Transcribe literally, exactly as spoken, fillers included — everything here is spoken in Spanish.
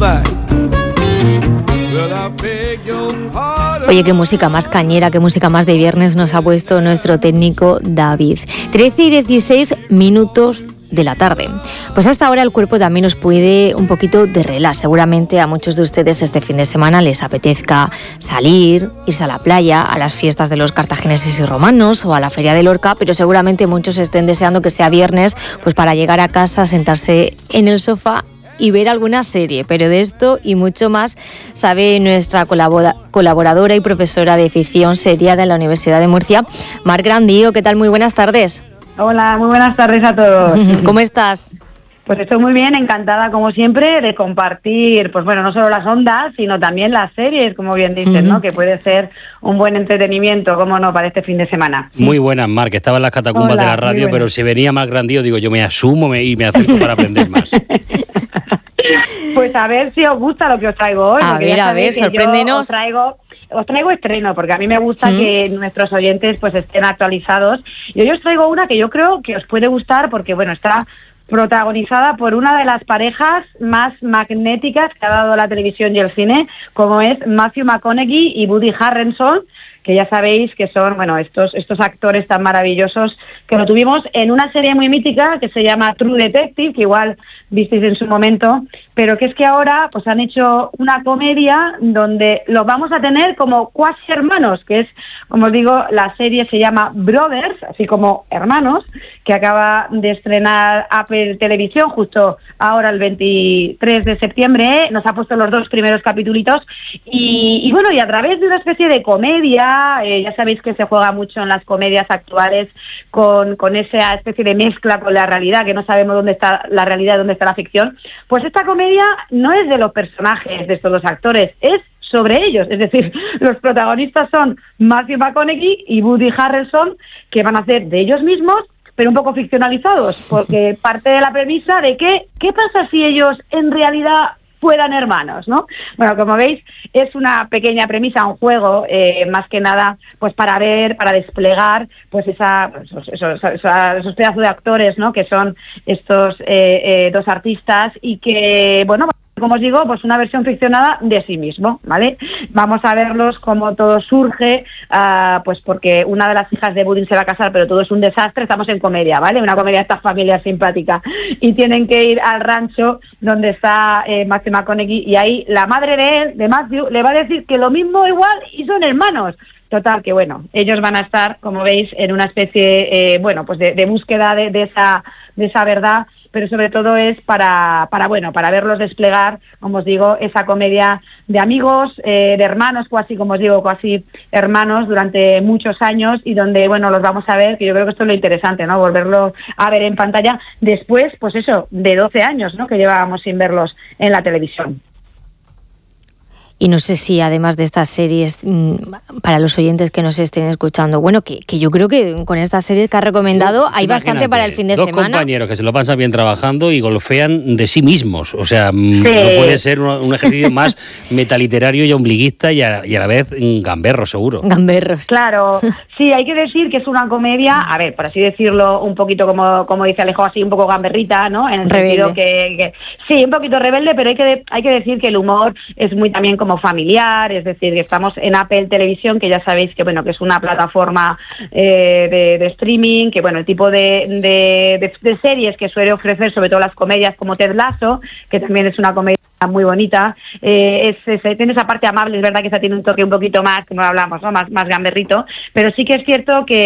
Oye, qué música más cañera, qué música más de viernes nos ha puesto nuestro técnico David. trece y dieciséis minutos de la tarde. Pues hasta ahora el cuerpo también nos pide un poquito de relax. Seguramente a muchos de ustedes este fin de semana les apetezca salir, irse a la playa, a las fiestas de los cartagineses y romanos o a la Feria de Lorca, pero seguramente muchos estén deseando que sea viernes pues para llegar a casa, sentarse en el sofá y ver alguna serie. Pero de esto y mucho más sabe nuestra colabora- colaboradora y profesora de ficción seriada en la Universidad de Murcia, Mar Grandío. ¿Qué tal? Muy buenas tardes. Hola, muy buenas tardes a todos. ¿Cómo estás? Pues estoy muy bien, encantada como siempre de compartir, pues bueno, no solo las ondas, sino también las series, como bien dices, ¿no? Que puede ser un buen entretenimiento, cómo no, para este fin de semana. Sí. Muy buenas, Mar, que estaba en las catacumbas Hola, de la radio, pero si venía Mar Grandío, digo, yo me asumo me, y me acerco para aprender más. Pues a ver si os gusta lo que os traigo hoy. A ver, a ver, sorpréndenos. Os traigo... Os traigo estreno, porque a mí me gusta mm. que nuestros oyentes pues estén actualizados. Y hoy os traigo una que yo creo que os puede gustar, porque bueno, está protagonizada por una de las parejas más magnéticas que ha dado la televisión y el cine, como es Matthew McConaughey y Woody Harrelson, que ya sabéis que son, bueno, estos estos actores tan maravillosos que lo tuvimos en una serie muy mítica que se llama True Detective, que igual visteis en su momento, pero que es que ahora pues han hecho una comedia donde los vamos a tener como cuasi hermanos, que es, como os digo, la serie se llama Brothers, así como hermanos, que acaba de estrenar Apple Televisión justo ahora el veintitrés de septiembre, ¿eh? Nos ha puesto los dos primeros capitulitos y, y bueno, y a través de una especie de comedia, eh, ya sabéis que se juega mucho en las comedias actuales con, con esa especie de mezcla con la realidad, que no sabemos dónde está la realidad y dónde está la ficción, pues esta comedia no es de los personajes de estos dos actores, es sobre ellos, es decir, los protagonistas son Matthew McConaughey y Woody Harrelson, que van a hacer de ellos mismos, pero un poco ficcionalizados, porque parte de la premisa de que, ¿qué pasa si ellos en realidad fueran hermanos, ¿no? Bueno, como veis, es una pequeña premisa, un juego, eh, más que nada, pues para ver, para desplegar, pues esa, esos, esos, esos, esos pedazos de actores, ¿no? Que son estos eh, eh, dos artistas y que, bueno, como os digo, pues una versión ficcionada de sí mismo, ¿vale? Vamos a verlos cómo todo surge, uh, pues porque una de las hijas de Woody se va a casar, pero todo es un desastre. Estamos en comedia, ¿vale? Una comedia de esta familia simpática. Y tienen que ir al rancho donde está eh, Matthew McConaughey, y ahí la madre de él, de Matthew, le va a decir que lo mismo igual y son hermanos. Total, que bueno, ellos van a estar, como veis, en una especie, eh, bueno, pues de, de búsqueda de, de esa de esa verdad, pero sobre todo es para, para bueno, para verlos desplegar, como os digo, esa comedia de amigos, eh, de hermanos, casi, como os digo, casi hermanos durante muchos años, y donde, bueno, los vamos a ver, que yo creo que esto es lo interesante, ¿no? Volverlo a ver en pantalla después, pues eso, de doce años, ¿no? Que llevábamos sin verlos en la televisión. Y no sé si además de estas series, para los oyentes que nos estén escuchando, bueno, que, que yo creo que con estas series que has recomendado hay bastante para el fin de dos semana. Dos compañeros que se lo pasan bien trabajando y golfean de sí mismos. O sea, sí. No puede ser un, un ejercicio más metaliterario y ombliguista y a, y a la vez gamberro, seguro. Gamberros. Claro, sí, hay que decir que es una comedia, a ver, por así decirlo, un poquito como, como dice Alejo, así un poco gamberrita, ¿no? En el rebelde. sentido que, que... Sí, un poquito rebelde, pero hay que, hay que decir que el humor es muy también como familiar, es decir, que estamos en Apple Televisión, que ya sabéis que bueno, que es una plataforma eh, de, de streaming, que bueno, el tipo de, de, de, de series que suele ofrecer, sobre todo las comedias como Ted Lasso, que también es una comedia muy bonita, eh, es, es, tiene esa parte amable, es verdad que esa tiene un toque un poquito más, como hablamos, ¿no? más, más gamberrito, pero sí que es cierto que